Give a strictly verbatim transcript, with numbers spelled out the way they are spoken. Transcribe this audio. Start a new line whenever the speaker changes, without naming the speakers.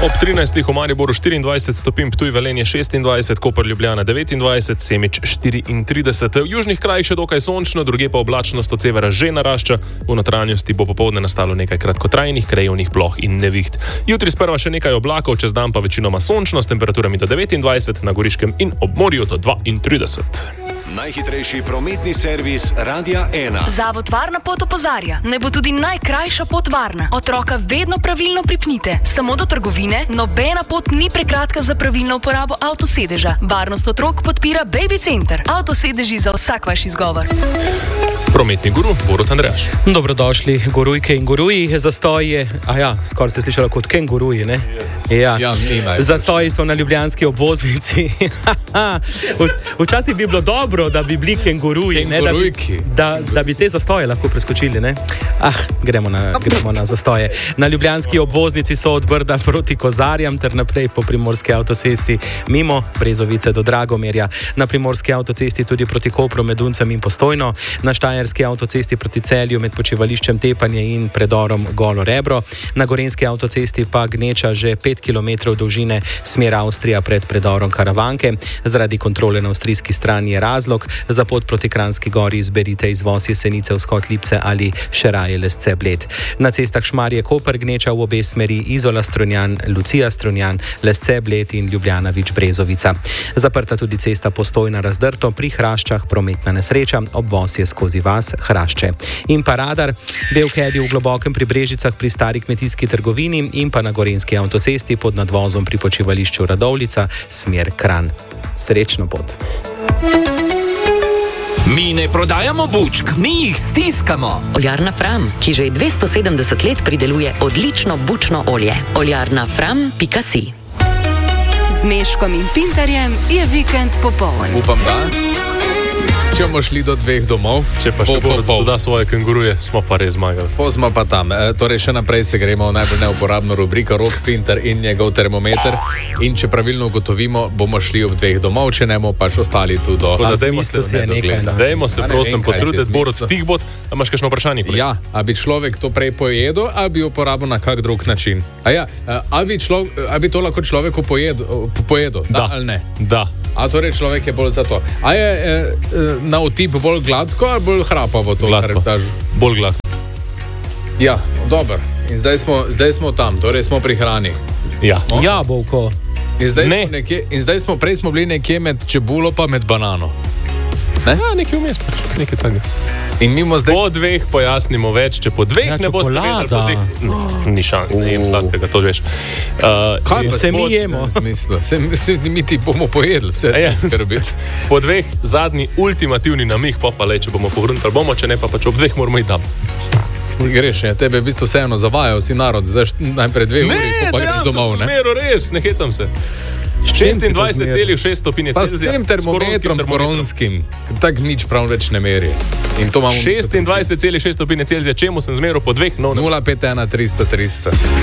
Ob trinajstih v Mariboru štiriindvajset stopinj, Ptuj, Velenje šestindvajset, Koper, Ljubljana devetindvajset, Semič štiriintrideset. V južnih krajih še dokaj sončno, druge pa oblačnost od severa že narašča. V notranjosti bo popoldne nastalo nekaj kratkotrajnih krajevnih ploh in neviht. Jutri sprva še nekaj oblakov, čez dan pa večinoma sončno s temperaturami do devetindvajset, na Goriškem in ob morju do dvaintrideset.
Najhitrejši prometni servis Radia ena.
Zavod Varna pot opozarja, naj bo tudi najkrajša pot varna. Otroka vedno pravilno pripnite. Samo do trgovine, nobena pot ni prekratka za pravilno uporabo avtosedeža. Varnost otrok podpira Baby Center. Avtosedeži za vsak vaš izgovor.
Prometni guru Borut Andrejaš.
Dobrodošli, gurujke in guruji. Zastoji, a ja, skoraj ste slišali kot kenguruji, ne? Ja.
Ja,
Zastoji so na ljubljanski obvoznici. Včasih bi bilo dobro, da bi bili kenguruji, ne, da, bi, da, da bi te zastoje lahko preskočili, ne? Ah, gremo na, gremo na zastoje. Na ljubljanski obvoznici so od Brda proti Kozarjam ter naprej po primorski avtocesti mimo Brezovice do Dragomerja. Na primorski avtocesti tudi proti Kopru, Meduncem in Postojno. Na štajerski avtocesti proti Celju med počivališčem Tepanje in predorom Golo Rebro. Na gorenjski avtocesti pa gneča že pet kilometrov dolžine smer Avstrija pred predorom Karavanke. Zaradi kontrole na avstrijski strani je razlog. Za pot proti Kranjski gori izberite izvoz Jesenice, Vzhod Lipce ali še raje Lesce Bled. Na cestah Šmarje Koper gneča v obe smeri Izola Strunjan, Lucija Strunjan, Lesce Bled in Ljubljana Vič Brezovica. Zaprta tudi cesta Postojna Razdrto, pri Hraščah prometna nesreča, obvoz je skozi vas Hrašče. In pa radar, Belkedi v Globokem pri Brežicah pri stari kmetijski trgovini in pa na gorenjski avtocesti pod nadvozom pri počivališču Radovljica, smer Kranj. Srečno pot.
Mi ne prodajamo bučk, mi jih stiskamo.
Oljarna Fram, ki že dvesto sedemdeset let prideluje odlično bučno olje. Oljarna Fram pika si.
Z Meškom in Pintarjem je vikend popoln.
Upam, da. Če bomo šli do dveh domov,
Če pa še Borut doda svoje kenguruje, smo pa res zmagali.
po smo pa tam. E, torej še naprej se gremo v najbolj neuporabno rubriko Rok Pintar in njegov termometer. In če pravilno ugotovimo, bomo šli ob dveh domov, če ne bomo pač ostali tu do...
Tako da dajmo se,
si je nekaj, no.
dajmo se
A ne
prosim
vem, kaj si
potruditi,
jaz
Borut,
mislil.
stih bod. A imaš kakšno vprašanje? kolega?
Ja, a bi človek to prej pojedel, a bi uporabil na kak drug način? A ja, a bi, člo, a bi to lahko človeku pojedel, pojedel da,
Da.
ali ne?
Da.
A torej človek je bolj za to. A je e, e, na otip bolj gladko ali bolj hrapavo to,
Gladko.
kar daš?
Bolj gladko.
Ja, dobro. In zdaj smo, zdaj smo tam, torej smo pri hrani.
Ja.
Jabolko.
In zdaj,
Ne.
smo nekje, in zdaj smo, prej smo bili nekje med čebulo pa med banano.
Ja, nekaj vmes pač, nekaj takega.
In mimo zdaj...
Po dveh pojasnimo več, če po dveh
Ja,
ne boste vedeli, po
čokolada.
dveh... Ne, ni šans, ne jem sladkega, to veš. Uh,
Kaj pa
se mi
smo-
jemo?
Smislu. Se, se, mi ti bomo pojedli, vse
Ja.
ne skrbi.
Po dveh zadnji ultimativni namih, pa pa le, če bomo pogruntali bomo, če ne pa pač ob dveh moramo iti tam.
Greš, ja, tebe je v bistvu vseeno zavajal, si narod, zdaj št- najprej dve uri, pa greš
dejansko
domov,
sem
ne?
zmeral, res, ne hecam se. šestindvajset celih šest stopinje
Pa s
Celzija.
tem termometrom
s koronskim
koronskim, tak nič prav več ne meri. In to imamo
šestindvajset celih šest stopinje Celzija, čemu sem zmeral po dveh, no ne.
nula pet ena tristo tristo.